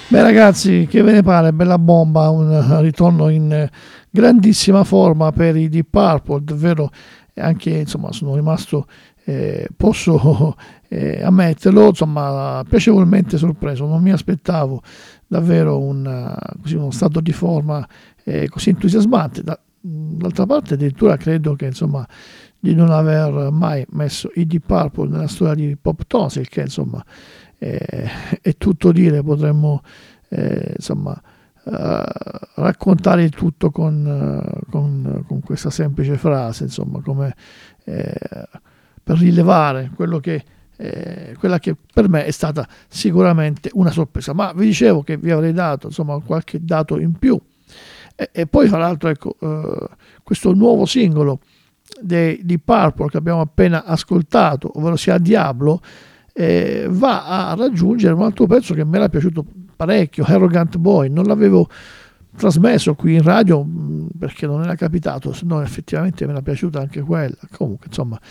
Beh ragazzi, che ve ne pare? Bella bomba, un ritorno in grandissima forma per i Deep Purple, davvero anche insomma sono rimasto, posso ammetterlo, insomma piacevolmente sorpreso, non mi aspettavo davvero così uno stato di forma così entusiasmante. D'altra parte addirittura credo che insomma di non aver mai messo i Deep Purple nella storia di Pop Tonsil, che insomma è tutto dire, potremmo insomma raccontare il tutto con questa semplice frase, insomma, come per rilevare quella che per me è stata sicuramente una sorpresa. Ma vi dicevo che vi avrei dato insomma qualche dato in più, e poi tra l'altro ecco, questo nuovo singolo di Purple che abbiamo appena ascoltato, ovvero sia Diablo, va a raggiungere un altro pezzo che mi era piaciuto parecchio, Arrogant Boy. Non l'avevo trasmesso qui in radio perché non era capitato, se no effettivamente mi era piaciuta anche quella. Comunque insomma,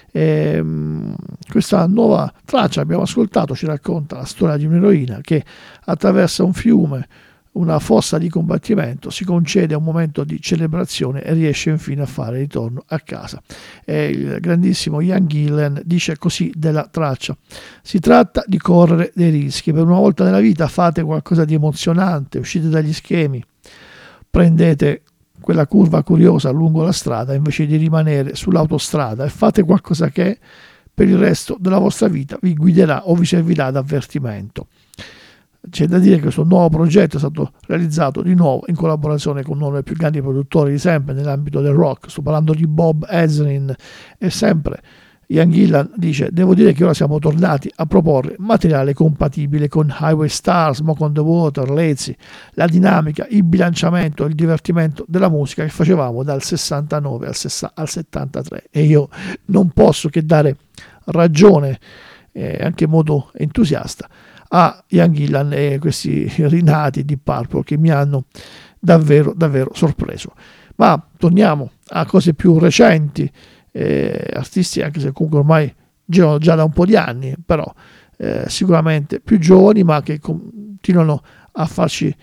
questa nuova traccia abbiamo ascoltato ci racconta la storia di un'eroina che attraversa un fiume, una fossa di combattimento, si concede un momento di celebrazione e riesce infine a fare ritorno a casa. E il grandissimo Ian Gillan dice così della traccia: si tratta di correre dei rischi, per una volta nella vita fate qualcosa di emozionante, uscite dagli schemi, prendete quella curva curiosa lungo la strada invece di rimanere sull'autostrada e fate qualcosa che per il resto della vostra vita vi guiderà o vi servirà da avvertimento. C'è da dire che questo nuovo progetto è stato realizzato di nuovo in collaborazione con uno dei più grandi produttori di sempre nell'ambito del rock. Sto parlando di Bob Ezrin, e sempre Ian Gillan dice: devo dire che ora siamo tornati a proporre materiale compatibile con Highway Star, Smoke on the Water, Lazy, la dinamica, il bilanciamento, il divertimento della musica che facevamo dal 69 al 73, e io non posso che dare ragione anche in modo entusiasta a Ian Gillan e questi rinati di Purple che mi hanno davvero sorpreso. Ma torniamo a cose più recenti, artisti anche se comunque ormai girano già da un po' di anni, però sicuramente più giovani, ma che continuano a farci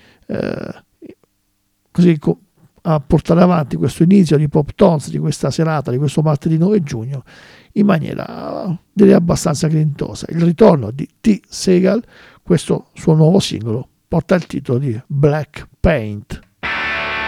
così a portare avanti questo inizio di Pop Tones, di questa serata, di questo martedì 9 giugno, in maniera direi abbastanza grintosa. Il ritorno di T. Segal, questo suo nuovo singolo, porta il titolo di Black Paint.